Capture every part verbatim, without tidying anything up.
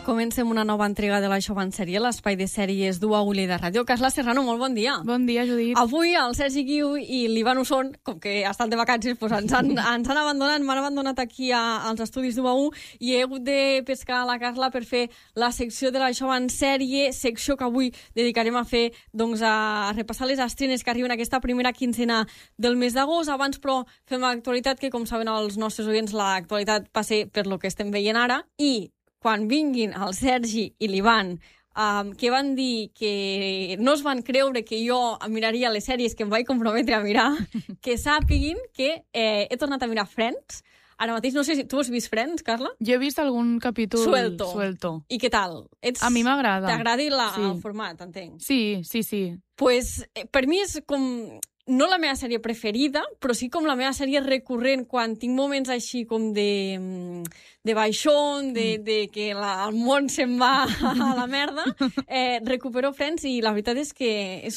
Comencem una nova entrega de l'Això va en sèrie, l'espai de sèries d'U A U Lleida Ràdio. Carla Serrano, molt bon dia. Bon dia, Judit. Avui el Sergi Guiu i l'Ivan Usón, com que estan de vacances, doncs ens, han, ens han abandonat, m'han abandonat aquí a, als estudis d'U A U i he hagut de pescar la Carla per fer la secció de l'Això va en sèrie, secció que avui dedicarem a fer, doncs, a repassar les estrenes que arriben aquesta primera quincena del mes d'agost. Abans, però, fem l'actualitat, que com saben els nostres oients, l'actualitat passa per lo que estem veient ara, i quan vinguin el Sergi i l'Ivan, um, que van dir que no es van creure que jo miraria les sèries que em vaig comprometre a mirar, que sàpiguin que eh, he tornat a mirar Friends. Ara mateix, no sé si tu has vist Friends, Carla? Jo he vist algun capítol suelto. suelto. I què tal? Ets... A mi m'agrada. T'agrada la... sí. el format, entenc? Sí, sí, sí. Pues, eh, per mi és com... no la meva sèrie preferida, però sí com la meva sèrie recurrent quan tinc moments així com de, de baixón, de, de que la, el món se'n va a la merda, eh, recupero Friends i la veritat és que és,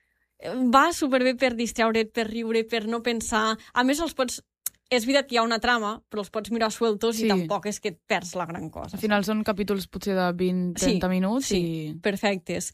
va superbé per distreure't, per riure, per no pensar. A més, els pots... És veritat que hi ha una trama, però els pots mirar sueltos sí. I tampoc és que et perds la gran cosa. Al final són capítols potser de vint a trenta sí, minuts. Sí, i... perfectes.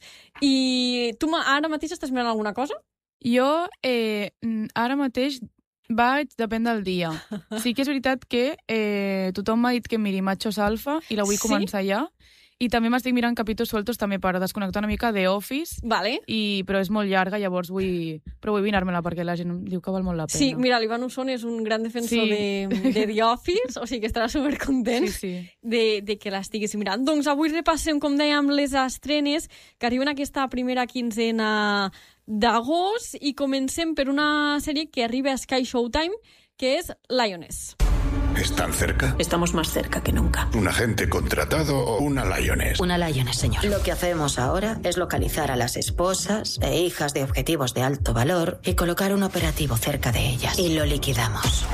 I tu ara mateix estàs mirant alguna cosa? Jo eh, ara mateix vaig, depèn del dia. Sí que és veritat que eh, tothom m'ha dit que miri Machos Alfa i la vull sí? començar ja. I també m'estic mirant capítols sueltos també per desconnectar una mica de Office. Vale. I, però és molt llarga, llavors vull... Però vull mirar-me-la perquè la gent diu que val molt la pena. Sí, mira, l'Ivan Usón és un gran defensor sí. de, de The Office, o sigui que estarà supercontent sí, sí. de, de que l'estiguis mirant. Doncs avui repassem, com dèiem, les estrenes que arriben aquesta primera quinzena d'agost i comencem per una sèrie que arriba a Sky Showtime, que és Lioness. ¿Están cerca? Estamos más cerca que nunca. ¿Un agente contratado o una Lioness? Una Lioness, señor. Lo que hacemos ahora es localizar a las esposas e hijas de objetivos de alto valor y colocar un operativo cerca de ellas. Y lo liquidamos.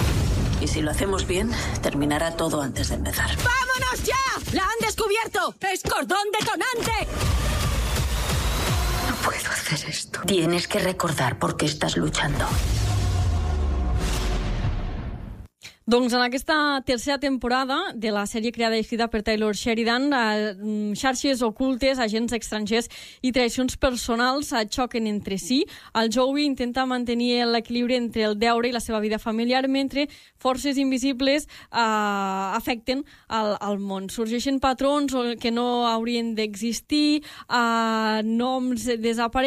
Y si lo hacemos bien, terminará todo antes de empezar. ¡Vámonos ya! ¡La han descubierto! ¡Es cordón detonante! No puedo hacer esto. Tienes que recordar por qué estás luchando. Doncs en aquesta tercera temporada de la sèrie creada i escrita per Taylor Sheridan, eh, xarxes ocultes, agents estrangers i traïcions personals eh, xoquen entre si. El Joey intenta mantenir l'equilibri entre el deure i la seva vida familiar, mentre forces invisibles eh, afecten el, el món. Sorgeixen patrons que no haurien d'existir, eh, noms desapareixen,